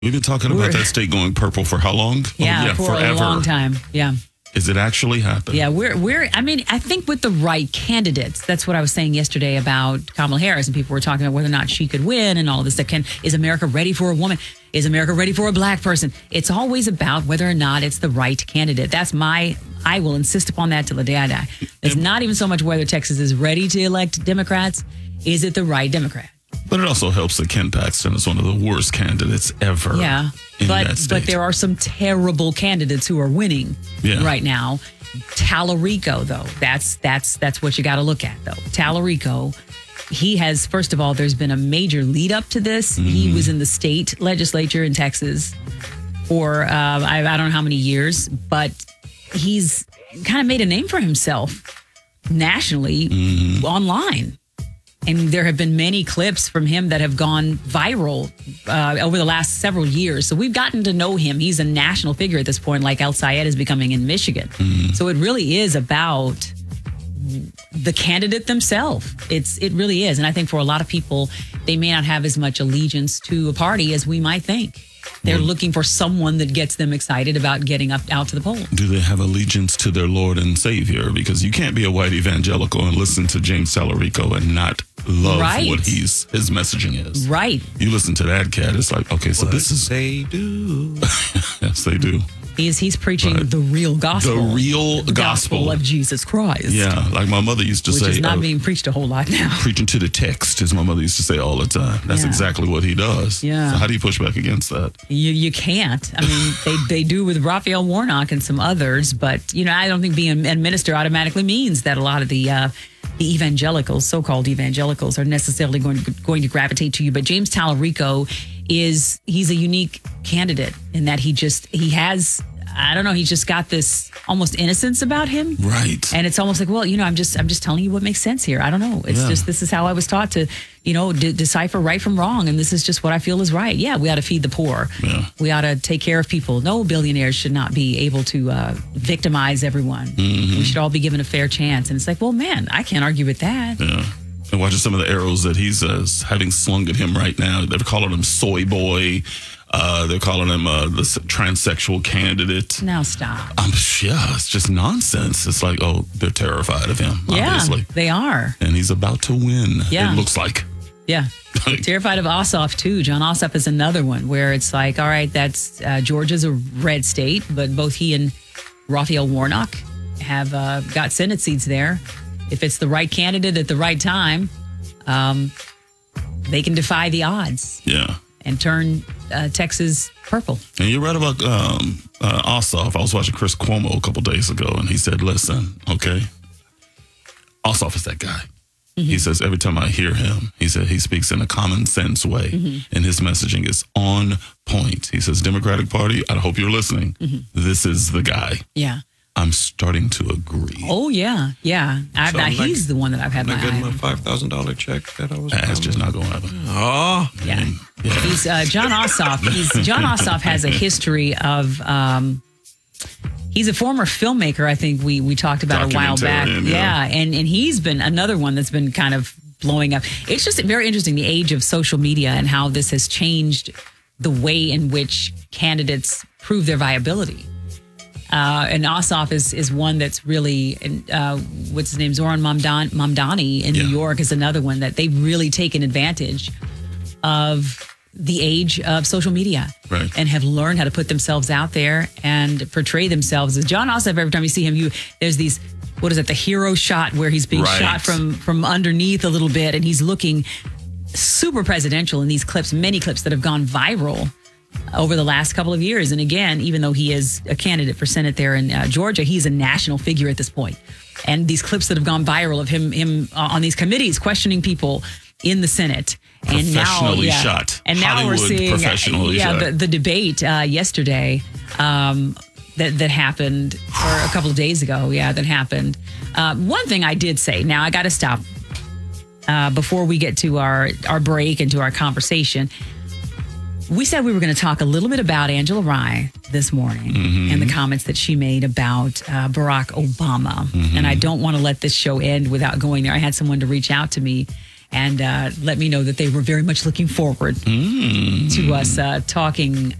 We've been talking about that state going purple for how long? Yeah, for forever. a long time. Yeah. Is it actually happening? Yeah, I think with the right candidates, that's what I was saying yesterday about Kamala Harris, and people were talking about whether or not she could win and all of this. Is America ready for a woman? Is America ready for a black person? It's always about whether or not it's the right candidate. I will insist upon that till the day I die. It's not even so much whether Texas is ready to elect Democrats. Is it the right Democrat? But it also helps that Ken Paxton is one of the worst candidates ever. Yeah, that state. But there are some terrible candidates who are winning right now. Tallarico, though, that's what you got to look at, though. Tallarico, he has, first of all, there's been a major lead up to this. Mm-hmm. He was in the state legislature in Texas for I don't know how many years, but he's kind of made a name for himself nationally online. And there have been many clips from him that have gone viral over the last several years. So we've gotten to know him. He's a national figure at this point, like El Sayed is becoming in Michigan. Mm-hmm. So it really is about the candidate themselves. It really is. And I think for a lot of people, they may not have as much allegiance to a party as we might think. They're looking for someone that gets them excited about getting out to the poll. Do they have allegiance to their Lord and Savior? Because you can't be a white evangelical and listen to James Tallarico and not love what his messaging is. Right. You listen to that cat, it's like, okay, so this is... they do. Yes, they do. He's preaching the real gospel. The real gospel of Jesus Christ. Yeah, like my mother used to say. Which is not being preached a whole lot now. Preaching to the text, as my mother used to say all the time. That's exactly what he does. Yeah. So how do you push back against that? You can't. I mean, they do with Raphael Warnock and some others, but, I don't think being a minister automatically means that a lot of the evangelicals, so-called evangelicals, are necessarily going to gravitate to you. But James Tallarico he's a unique candidate in that he has, I don't know, he's just got this almost innocence about him. Right. And it's almost like, well, I'm just telling you what makes sense here. I don't know. It's just, this is how I was taught to, decipher right from wrong. And this is just what I feel is right. Yeah, we ought to feed the poor. Yeah. We ought to take care of people. No billionaires should not be able to victimize everyone. Mm-hmm. We should all be given a fair chance. And it's like, well, man, I can't argue with that. Yeah. And watching some of the arrows that he's having slung at him right now. They're calling him soy boy. They're calling him the transsexual candidate. Now stop. It's just nonsense. It's like, oh, they're terrified of him, obviously. Yeah, they are. And he's about to win, it looks like. Yeah. Terrified of Ossoff, too. John Ossoff is another one where it's like, all right, that's Georgia's a red state, but both he and Raphael Warnock have got Senate seats there. If it's the right candidate at the right time, they can defy the odds. Yeah. And turn Texas purple. And you're right about Ossoff. I was watching Chris Cuomo a couple days ago, and he said, listen, okay, Ossoff is that guy. Mm-hmm. He says, every time I hear him, he said he speaks in a common sense way, and his messaging is on point. He says, Democratic Party, I hope you're listening. Mm-hmm. This is the guy. Yeah. I'm starting to agree. Oh, yeah. Yeah. He's the one that I've had my eye on. My $5,000 check that I was... That's just not going to happen. Oh. Yeah. He's John Ossoff. John Ossoff has a history of... he's a former filmmaker, I think we talked about a while back. Yeah. And he's been another one that's been kind of blowing up. It's just very interesting, the age of social media and how this has changed the way in which candidates prove their viability. And Ossoff is one that's really, what's his name? Zoran Mamdani in New York is another one that they've really taken advantage of the age of social media and have learned how to put themselves out there and portray themselves. As John Ossoff, every time you see him, there's these, what is it, the hero shot where he's being shot from underneath a little bit and he's looking super presidential in these clips, many clips that have gone viral over the last couple of years. And again, even though he is a candidate for Senate there in Georgia, he's a national figure at this point. And these clips that have gone viral of him on these committees questioning people in the Senate. And now, shot. And now Hollywood we're seeing the debate yesterday that happened, or a couple of days ago, that happened. One thing I did say, now I got to stop before we get to our break and to our conversation. We said we were going to talk a little bit about Angela Rye this morning and the comments that she made about Barack Obama. And I don't want to let this show end without going there. I had someone to reach out to me and let me know that they were very much looking forward to us talking